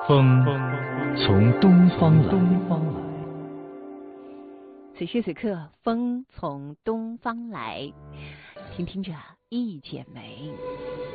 风从东方来。 此时此刻，风从东方来，听着一剪梅。